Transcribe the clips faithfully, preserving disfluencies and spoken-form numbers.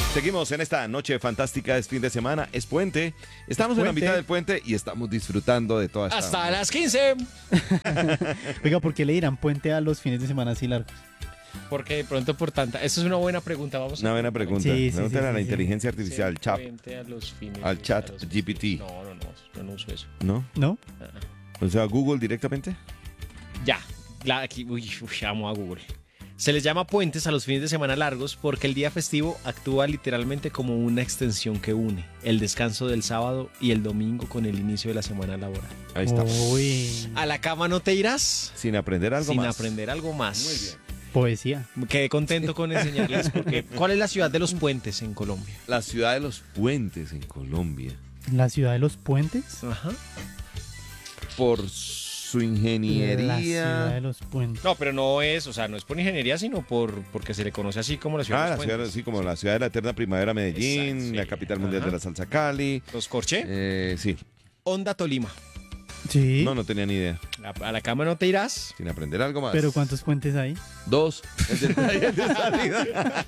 Seguimos en esta noche fantástica, es fin de semana, es puente. Estamos Es en la puente. mitad del puente y estamos disfrutando de toda esta... Hasta las quince. Oiga, ¿por qué le dirán puente a los fines de semana así largos? Porque de pronto por tanta... Esa es una buena pregunta. Vamos a... Una buena pregunta. Sí, sí, Pregúntale sí, a la sí, inteligencia Sí, artificial, chat, puente a los fines al de- chat a los- G P T. No, no, no. Yo no uso eso. ¿No? ¿No? Ah, ah. O sea, Google directamente. Ya. La, aquí, uy, uy, amo a Google. Se les llama puentes a los fines de semana largos porque el día festivo actúa literalmente como una extensión que une el descanso del sábado y el domingo con el inicio de la semana laboral. Ahí está. Uy, ¿A la cama no te irás? Sin aprender algo Sin más. aprender algo más. Muy bien. poesía. Quedé contento con enseñarles porque ¿cuál es la ciudad de los puentes en Colombia? La ciudad de los puentes en Colombia. La ciudad de los puentes. Ajá. Por su La ciudad de ingeniería. los puentes. No, pero no es, o sea, no es por ingeniería, sino por porque se le conoce así como la ciudad Ah, de la los ciudad, puentes. así como la ciudad de la eterna primavera Medellín, Exacto, sí. la capital mundial Ajá. de la salsa Cali. Los Corché, Eh, sí. Honda Tolima. Sí. No, no tenía ni idea. A, a la cama no te irás. Sin aprender algo más. Pero ¿cuántos puentes hay? Dos. El de entrada y el de salida.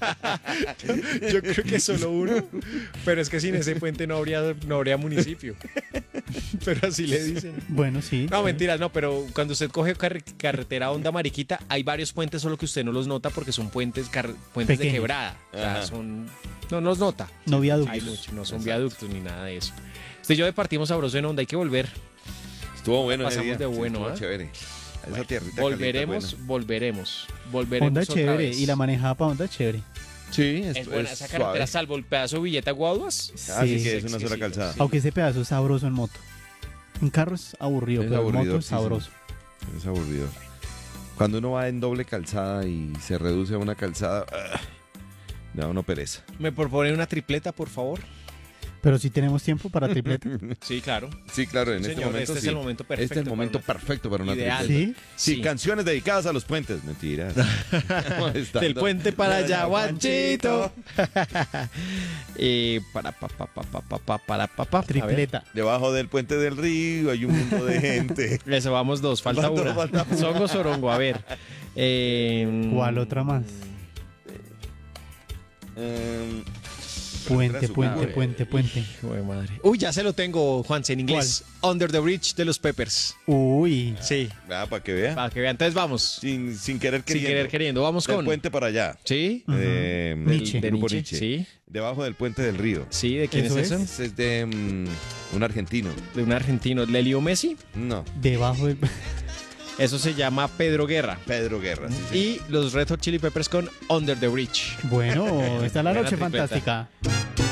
Yo creo que solo uno. Pero es que sin ese puente no habría, no habría municipio. Pero así le dicen. Bueno, sí. No, mentiras, no, pero cuando usted coge carre- carretera Honda Mariquita, hay varios puentes, solo que usted no los nota porque son puentes, car- puentes de Pequeños. quebrada. O sea, Ajá. son. No los nota. No viaductos. Hay mucho, no son Exacto. viaductos ni nada de eso. Usted y yo partimos sabroso en Honda, hay que volver. Estuvo bueno ese Pasamos día. de bueno, estuvo ¿ah? chévere. Esa Bueno, tierrita volveremos, caliente, volveremos, volveremos. Honda otra chévere. vez. Y la manejada para Honda chévere. buena. Sí, es, Es buena es esa suave. carretera, salvo el pedazo de Villeta Guaduas. Así Sí. que es una sola exquisito, calzada. sí. Aunque ese pedazo es sabroso en moto. En carro es aburrido, Es pero en moto es aburridorcísimo. sabroso. Es aburrido. Cuando uno va en doble calzada y se reduce a una calzada, ¡ah! le da uno pereza. ¿Me propone una tripleta, por favor? Pero si tenemos tiempo para tripleta. Sí, claro. Sí, claro, en Sí, este señor, momento este sí. es el momento perfecto. Este es el para momento una- perfecto para una Ideal. tripleta. ¿Sí? Sí, canciones dedicadas a los puentes. Mentiras. Molestando. Del puente para allá, Juanchito. Guanchito. Eh, para pa pa pa pa pa pa para pa pa. A ver. Tripleta. Debajo del puente del río hay un mundo de gente. Eso vamos dos, falta Falta- una. falta una. Songo Sorongo, a ver. Eh, ¿Cuál otra más? Em, Puente, su puente, Google. puente, puente. hijo de madre. Uy, ya se lo tengo, Juanse, en inglés. Under the Bridge de los Peppers. Uy. Sí, Ah, para que vea. para que vean. Entonces vamos. Sin, sin querer Sin queriendo. querer queriendo. Vamos Del con. puente para allá. Sí. Ujú. Eh, Del- del de grupo Nietzsche, Nietzsche. sí. Debajo del puente del río. Sí, ¿de quién ¿Eso es eso? es? Ese es de mm, un argentino. De un argentino. ¿Lelio Messi? No, Debajo del... Eso se llama Pedro Guerra. Pedro Guerra. Sí, sí. Y los Red Hot Chili Peppers con Under the Bridge. Bueno, está la Buena noche tripleta. fantástica.